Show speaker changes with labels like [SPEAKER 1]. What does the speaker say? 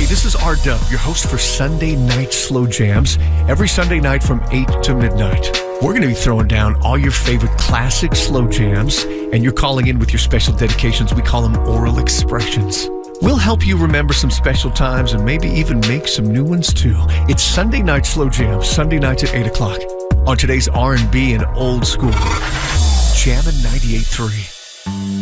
[SPEAKER 1] this is R-Dub, your host for Sunday Night Slow Jams, every Sunday night from 8 to midnight. We're going to be throwing down all your favorite classic slow jams, and you're calling in with your special dedications. We call them oral expressions. We'll help you remember some special times and maybe even make some new ones too. It's Sunday Night Slow Jams, Sunday nights at 8 o'clock on today's R&B and old school. Jammin' 98.3.